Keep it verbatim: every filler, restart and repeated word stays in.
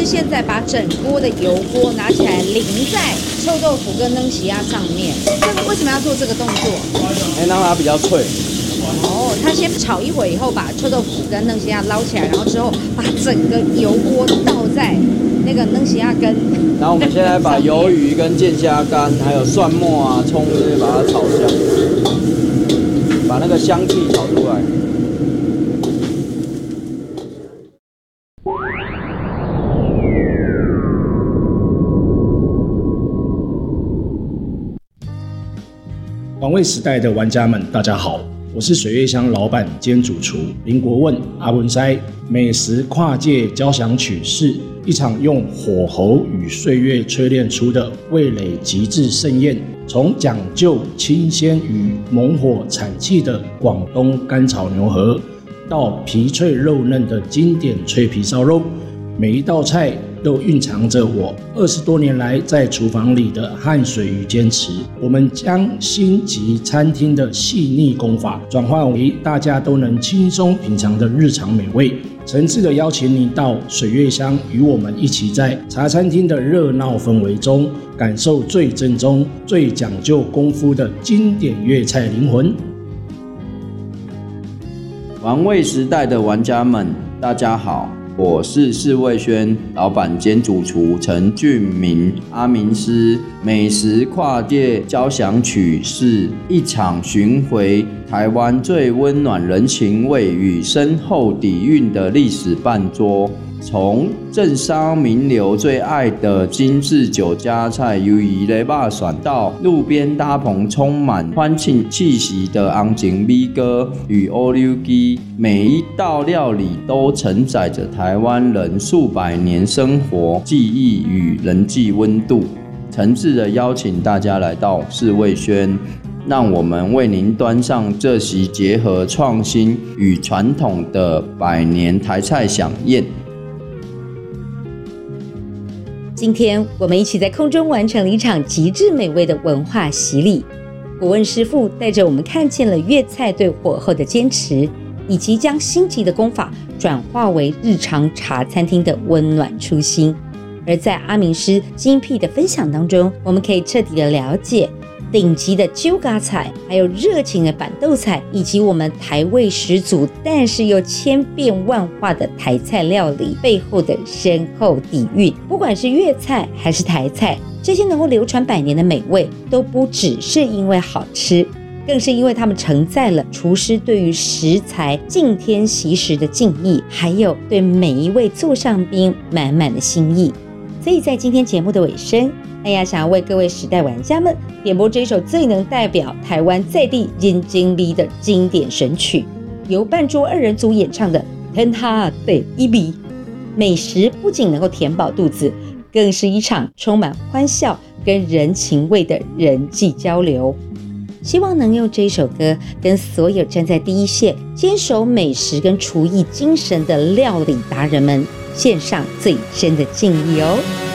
现在把整锅的油锅拿起来淋在臭豆腐跟嫩西亚上面。这为什么要做这个动作？ 哎，让它比较脆。 哦，他先炒一会以后，把臭豆腐跟嫩西亚捞起来，然后之后把整个油锅倒在那个嫩西亚跟。 然后我们现在把鱿鱼跟剑虾干，还有蒜末啊、葱这些把它炒香，把那个香气炒出来。 玩味时代的玩家们，大家好，我是水月香老板兼主厨林国问阿文塞。美食跨界交响曲是一场用火候与岁月淬炼出的味蕾极致盛宴，从讲究清鲜与猛火产气的广东干炒牛河，到皮脆肉嫩的经典脆皮烧肉，每一道菜都蕴藏着我二十多年来在厨房里的汗水与坚持。我们将星级餐厅的细腻工法转换为大家都能轻松品尝的日常美味，诚挚的邀请你到水月香，与我们一起在茶餐厅的热闹氛围中，感受最正宗、最讲究功夫的经典粤菜灵魂。 玩味时代的玩家们，大家好。我是世味轩老板兼主厨陈俊明阿明师。美食跨界交响曲是一场巡回台湾最温暖人情味与深厚底蕴的历史饭桌，从政商名流最爱的精致酒家菜鱿鱼雷霸蒜，到路边搭棚充满欢庆气息的昂景米糕与乌溜鸡，每一道料理都承载着台湾人数百年生活记忆与人际温度。诚挚的邀请大家来到世味轩，让我们为您端上这席结合创新与传统的百年台菜飨宴。 今天我们一起在空中完成了一场极致美味的文化洗礼。国问师傅带着我们看见了粤菜对火候的坚持，以及将星级的功法转化为日常茶餐厅的温暖初心。而在阿明师精辟的分享当中，我们可以彻底的了解顶级的酒家菜，还有热情的板豆菜，以及我们台味十足但是又千变万化的台菜料理背后的深厚底蕴。不管是粤菜还是台菜，这些能够流传百年的美味，都不只是因为好吃，更是因为他们承载了厨师对于食材敬天惜食的敬意，还有对每一位座上宾满满的心意。所以在今天节目的尾声，哎呀，想要为各位时代玩家们点播这一首最能代表台湾在地人情味的经典神曲，由半桌二人组演唱的《天下第一味》。美食不仅能够填饱肚子，更是一场充满欢笑跟人情味的人际交流。希望能用这一首歌跟所有站在第一线坚守美食跟厨艺精神的料理达人们献上最深的敬意哦。